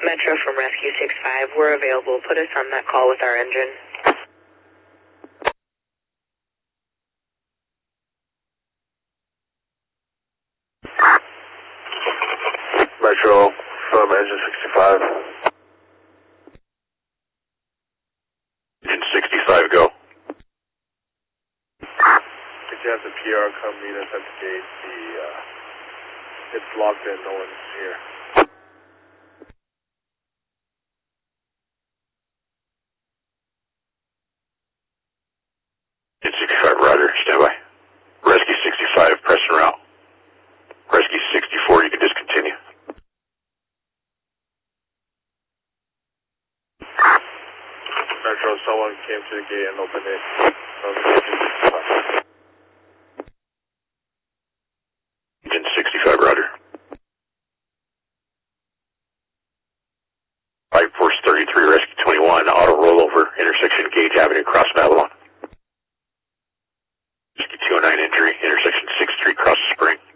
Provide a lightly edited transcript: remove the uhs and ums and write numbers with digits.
Metro from Rescue 65. We're available. Put us on that call with our engine. Metro from Engine 65. Engine 65, go. Could you have the PR come meet us at the gate? It's locked in, no one's here. Engine 65, roger, stand by. Rescue 65, press and route. Rescue 64, you can discontinue. Metro, someone came to the gate and opened it from Engine 65. Engine 65, roger. 5 Force 33, Rescue 21, auto rollover, intersection Gage Avenue, cross Babylon. Rescue 209 injury, intersection 6th Street, cross the Spring.